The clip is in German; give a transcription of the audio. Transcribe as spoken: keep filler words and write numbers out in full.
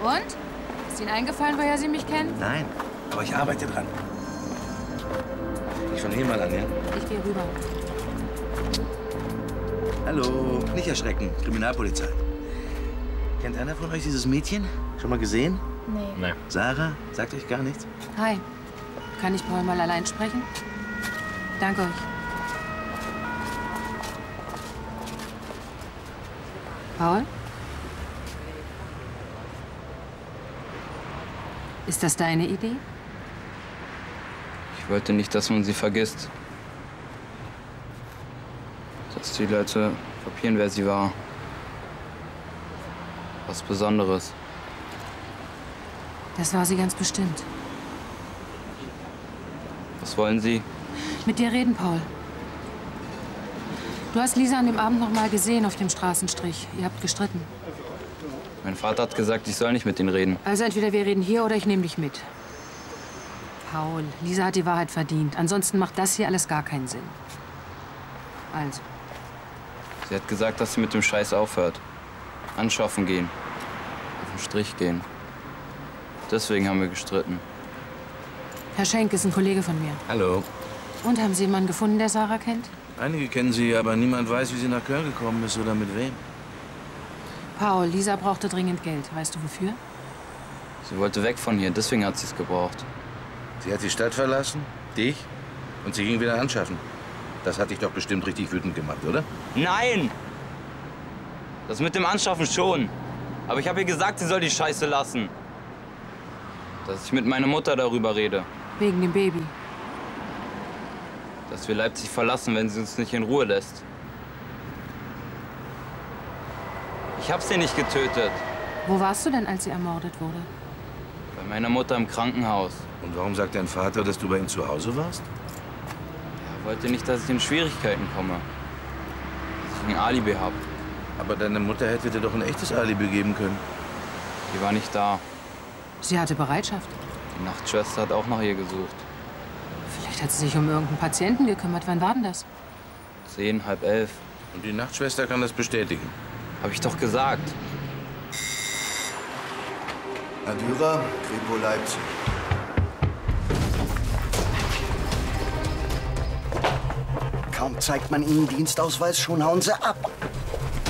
Und? Ist Ihnen eingefallen, woher Sie mich kennen? Nein, aber ich arbeite dran. Ich von hier mal an, ja? Ich gehe rüber. Hallo, nicht erschrecken. Kriminalpolizei. Kennt einer von euch dieses Mädchen? Schon mal gesehen? Nee. Nee. Sarah? Sagt euch gar nichts? Hi. Kann ich Paul mal allein sprechen? Danke euch. Paul? Ist das deine Idee? Ich wollte nicht, dass man sie vergisst. Dass die Leute kapieren, wer sie war. Was Besonderes. Das war sie ganz bestimmt. Was wollen Sie? Mit dir reden, Paul. Du hast Lisa an dem Abend noch mal gesehen auf dem Straßenstrich. Ihr habt gestritten. Mein Vater hat gesagt, ich soll nicht mit Ihnen reden. Also entweder wir reden hier oder ich nehme dich mit. Paul, Lisa hat die Wahrheit verdient. Ansonsten macht das hier alles gar keinen Sinn. Also. Sie hat gesagt, dass sie mit dem Scheiß aufhört. Anschaffen gehen. Auf den Strich gehen. Deswegen haben wir gestritten. Herr Schenk ist ein Kollege von mir. Hallo. Und haben Sie jemanden gefunden, der Sarah kennt? Einige kennen sie, aber niemand weiß, wie sie nach Köln gekommen ist oder mit wem. Paul, Lisa brauchte dringend Geld. Weißt du wofür? Sie wollte weg von hier, deswegen hat sie es gebraucht. Sie hat die Stadt verlassen, dich, und sie ging wieder anschaffen. Das hat dich doch bestimmt richtig wütend gemacht, oder? Nein! Das mit dem Anschaffen schon. Aber ich habe ihr gesagt, sie soll die Scheiße lassen. Dass ich mit meiner Mutter darüber rede. Wegen dem Baby. Dass wir Leipzig verlassen, wenn sie uns nicht in Ruhe lässt. Ich hab sie nicht getötet. Wo warst du denn, als sie ermordet wurde? Bei meiner Mutter im Krankenhaus. Und warum sagt dein Vater, dass du bei ihm zu Hause warst? Er wollte nicht, dass ich in Schwierigkeiten komme. Dass ich ein Alibi habe. Aber deine Mutter hätte dir doch ein echtes Alibi geben können. Die war nicht da. Sie hatte Bereitschaft. Die Nachtschwester hat auch nach ihr gesucht. Vielleicht hat sie sich um irgendeinen Patienten gekümmert. Wann war denn das? Zehn, halb elf. Und die Nachtschwester kann das bestätigen. Hab ich doch gesagt. Adüra, Kripo Leipzig. Kaum zeigt man ihnen Dienstausweis, schon hauen sie ab.